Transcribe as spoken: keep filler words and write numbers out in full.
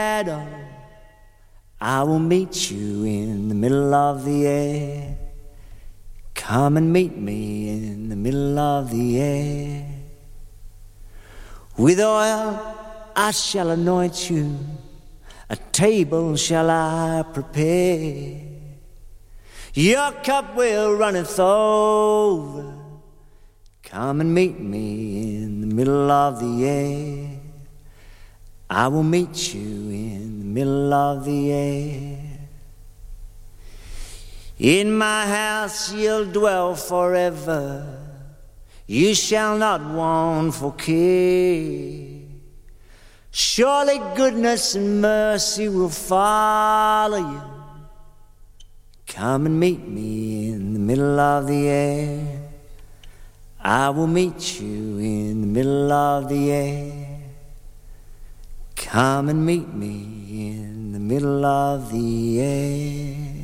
shadow, I will meet you in the middle of the air. Come and meet me in the middle of the air. With oil I shall anoint you, a table shall I prepare. Your cup will runneth over. Come and meet me in the middle of the air. I will meet you in the middle of the air. In my house you'll dwell forever. You shall not want for care. Surely goodness and mercy will follow you. Come and meet me in the middle of the air. I will meet you in the middle of the air. Come and meet me in the middle of the air.